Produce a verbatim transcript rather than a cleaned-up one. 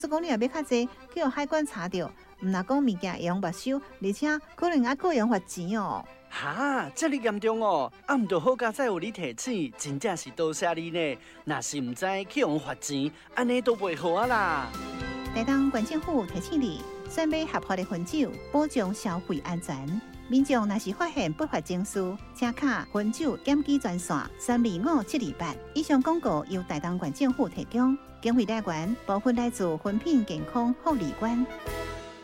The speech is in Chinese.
说讲你若要较济，去互海关查到，毋若讲物件会用没收，而且可能还个用罚钱哦。 哈，这么严重哦！啊，毋着好佳再有你提醒，真正是多谢你呢。若是毋知去用罚钱，安尼都袂好啊啦。 台东县政府提醒你，选买合法的分酒，保障消费安全。民众若是发现不法情事，请卡分酒检举专线三二五七二八。以上广告由台东县政府提供，经费来源部分来自分品健康护理馆。